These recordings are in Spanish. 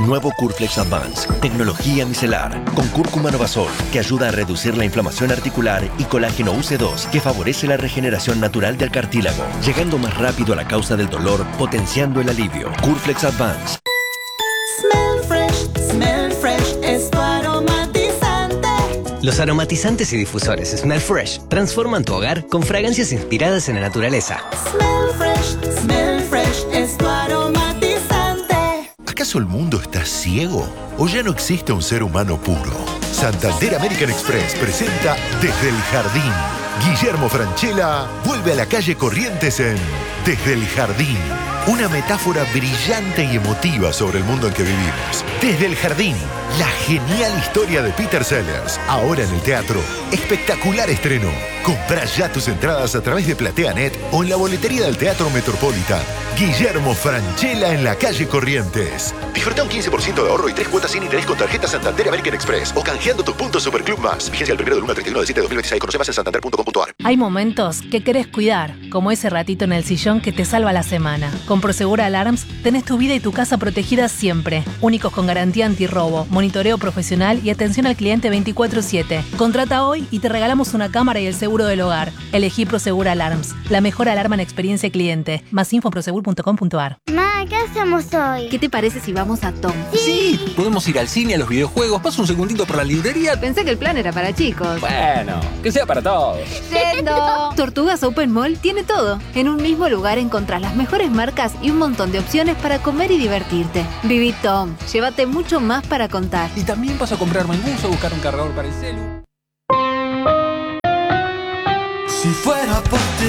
Nuevo Curflex Advance, tecnología micelar, con cúrcuma Novasol, que ayuda a reducir la inflamación articular, y colágeno UC2, que favorece la regeneración natural del cartílago, llegando más rápido a la causa del dolor, potenciando el alivio. Curflex Advance. Smell Fresh es tu aromatizante. Los aromatizantes y difusores Smell Fresh transforman tu hogar con fragancias inspiradas en la naturaleza. Smell Fresh es tu aromatizante. ¿Acaso el mundo está ciego? ¿O ya no existe un ser humano puro? Santander American Express presenta Desde el Jardín. Guillermo Francella vuelve a la calle Corrientes en Desde el Jardín. Una metáfora brillante y emotiva sobre el mundo en que vivimos. Desde el Jardín, la genial historia de Peter Sellers. Ahora en el teatro. Espectacular estreno. Comprá ya tus entradas a través de PlateaNet o en la boletería del Teatro Metropolitan. Guillermo Francella en la calle Corrientes. Disfruta un 15% de ahorro y 3 cuotas sin interés con tarjeta Santander American Express o canjeando tus puntos Superclub Más. Vigencia el 1 del 1 al 31 de 7 de 2026. Conoce más en santander.com.ar. Hay momentos que querés cuidar, como ese ratito en el sillón que te salva la semana. Con Prosegur Alarms tenés tu vida y tu casa protegidas siempre. Únicos con garantía antirrobo, monitoreo profesional y atención al cliente 24/7. Contrata hoy y te regalamos una cámara y el seguro del hogar. Elegí Prosegur Alarms, la mejor alarma en experiencia cliente. Más info en prosegur.com.ar. Ma, ¿qué hacemos hoy? ¿Qué te parece si vamos a Tom? Sí, podemos ir al cine, a los videojuegos. Paso un segundito por la librería. Pensé que el plan era para chicos. Bueno, que sea para todos. ¡Yendo! Tortugas Open Mall tiene todo. En un mismo lugar encontrás las mejores marcas y un montón de opciones para comer y divertirte. Viví Tom. Llévate mucho más para contar. Y también paso a comprarme el bus o buscar un cargador para el celu. Si fuera por ti,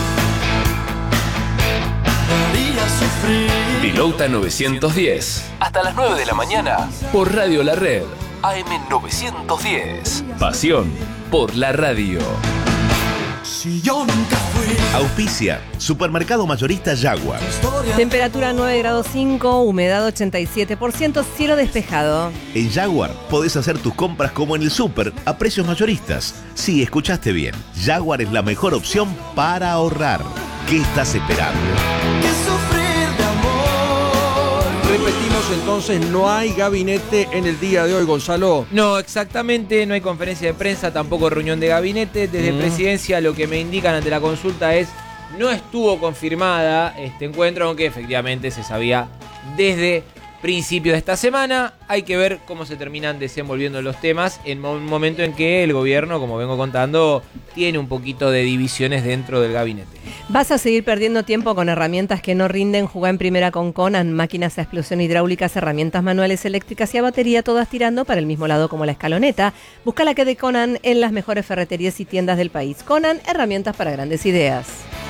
me haría sufrir. Pilota 910. Hasta las 9 de la mañana. Por Radio La Red. AM 910. Pasión por la radio. Si yo nunca fui. Auspicia, Supermercado Mayorista Jaguar. Temperatura 9 grados 5, humedad 87%, cielo despejado. En Jaguar podés hacer tus compras como en el súper, a precios mayoristas. Sí, escuchaste bien. Jaguar es la mejor opción para ahorrar. ¿Qué estás esperando? Que sufrir de amor. Repetimos entonces, no hay gabinete en el día de hoy, Gonzalo. No, exactamente, no hay conferencia de prensa, tampoco reunión de gabinete. Desde Presidencia lo que me indican ante la consulta es no estuvo confirmada este encuentro, aunque efectivamente se sabía desde principios de esta semana. Hay que ver cómo se terminan desenvolviendo los temas en un momento en que el gobierno, como vengo contando, tiene un poquito de divisiones dentro del gabinete. Vas a seguir perdiendo tiempo con herramientas que no rinden. Jugá en primera con Conan, máquinas a explosión hidráulicas, herramientas manuales, eléctricas y a batería, todas tirando para el mismo lado como la escaloneta. Busca la que de Conan en las mejores ferreterías y tiendas del país. Conan, herramientas para grandes ideas.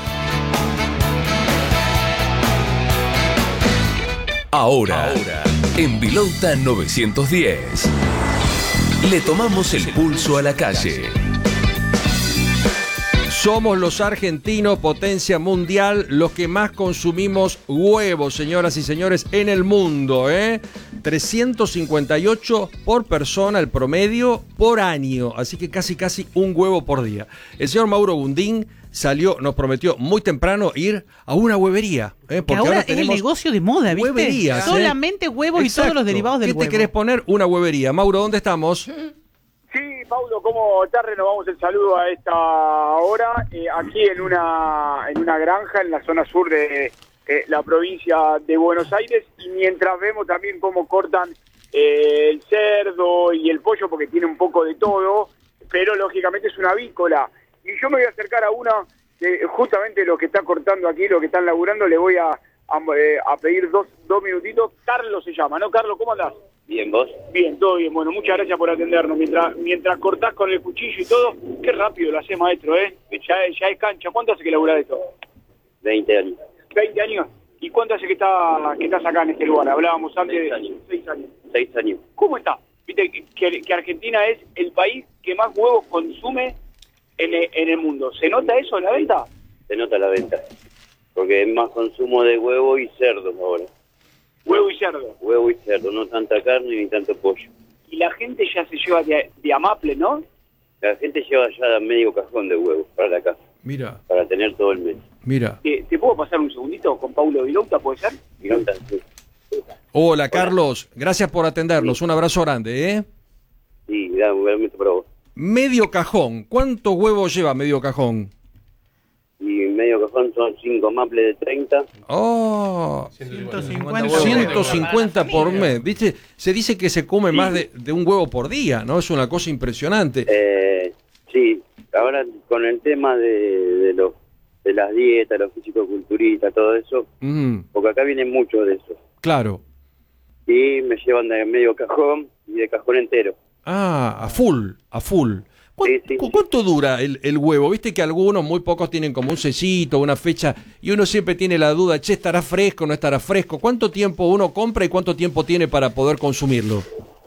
Ahora, en Pilota 910, le tomamos el pulso a la calle. Somos los argentinos, potencia mundial, los que más consumimos huevos, señoras y señores, en el mundo, 358 por persona el promedio por año, así que casi un huevo por día. El señor Mauro Gundín nos prometió muy temprano ir a una huevería. Porque ahora es el negocio de moda, ¿viste? Hueverías, solamente huevos. Exacto. Y todos los derivados del huevo. ¿Qué te querés poner? Una huevería. Mauro, ¿dónde estamos? Sí, Paulo, ¿cómo te renovamos el saludo a esta hora? Aquí en una granja en la zona sur de la provincia de Buenos Aires, y mientras vemos también cómo cortan el cerdo y el pollo, porque tiene un poco de todo, pero lógicamente es una avícola. Y yo me voy a acercar a una, justamente lo que está cortando aquí, lo que están laburando, le voy a pedir dos minutitos. Carlos se llama, ¿no? Carlos, ¿cómo andás? Bien, ¿vos? Bien, todo bien. Bueno, muchas gracias por atendernos. Mientras cortás con el cuchillo y todo, qué rápido lo hace, maestro, ¿eh? Ya es cancha. ¿Cuánto hace que laburás esto? 20 años. 20 años. ¿Y cuánto hace que estás acá en este lugar? Hablábamos antes 6 años. 6 años. 6 años. ¿Cómo está? Viste que Argentina es el país que más huevos consume en el mundo. ¿Se nota eso en la venta? Se nota la venta. Porque es más consumo de huevo y cerdo ahora. Huevo y cerdo. Huevo y cerdo, no tanta carne ni tanto pollo. Y la gente ya se lleva de amaple, ¿no? La gente lleva ya medio cajón de huevos para la casa. Mira. Para tener todo el mes. Mira. ¿Te puedo pasar un segundito con Paulo Vilouta, puede ser? Vilouta, sí. Hola, Carlos. Gracias por atendernos. Un abrazo grande, ¿eh? Sí, realmente para vos. Medio cajón. ¿Cuántos huevos lleva medio cajón? Y medio cajón son 5 maples de 30. Oh, 150 150 por mes. ¿Viste? Se dice que se come más de un huevo por día, ¿no? Es una cosa impresionante. Sí, ahora con el tema de las dietas, los fisicoculturistas, todo eso, porque acá viene mucho de eso. Claro. Y me llevan de medio cajón y de cajón entero. Ah, a full. ¿Cuánto dura el huevo? Viste que algunos, muy pocos, tienen como un sellito, una fecha, y uno siempre tiene la duda, che, ¿estará fresco o no estará fresco? ¿Cuánto tiempo uno compra y cuánto tiempo tiene para poder consumirlo?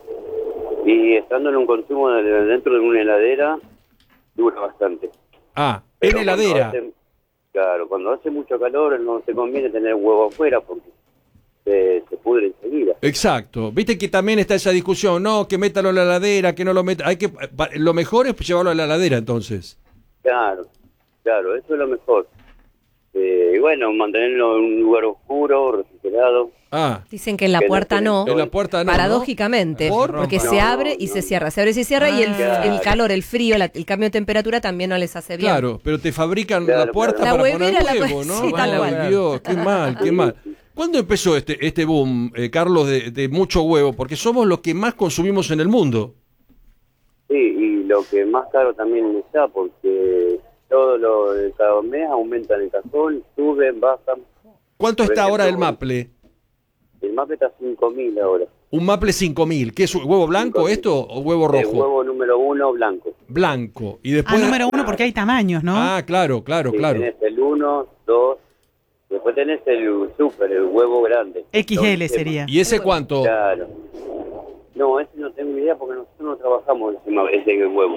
Y estando en un consumo dentro de una heladera, dura bastante. Ah, pero en heladera. Cuando hace mucho calor no te conviene tener huevo afuera porque se pudre enseguida. Exacto. Viste que también está esa discusión, no, que métalo en la heladera, que no lo meta. Lo mejor es llevarlo a la heladera, entonces. Claro, eso es lo mejor. Y bueno, mantenerlo en un lugar oscuro, refrigerado. Dicen que en la puerta no. En la puerta no. Paradójicamente. Porque se abre y se cierra. Se abre y se cierra y el calor, el frío, el cambio de temperatura también no les hace bien. Claro, pero te fabrican la puerta para poner huevo, ¿no? Sí, tal cual. Dios, qué mal. ¿Cuándo empezó este boom, Carlos, de mucho huevo? Porque somos los que más consumimos en el mundo. Sí, y lo que más caro también está, porque cada mes aumentan el cajón, suben, bajan. ¿Cuánto está ahora el maple? El maple está 5.000 ahora. Un maple 5.000. ¿Qué es huevo blanco esto o huevo rojo? El huevo número 1 blanco. Blanco. Y después... número 1 porque hay tamaños, ¿no? Claro. Tenés el 1, 2... Después tenés el super, el huevo grande. XL sería. ¿Y ese cuánto? Claro. No, ese no tengo idea porque nosotros no trabajamos ese huevo.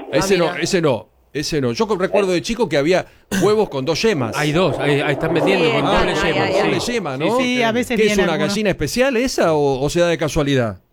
Ese no. Yo recuerdo de chico que había huevos con 2 yemas. Hay 2, ahí están vendiendo con doble yema. Doble yema, ¿no? Sí, a veces ¿Qué es viene una alguno. gallina especial esa o se da de casualidad?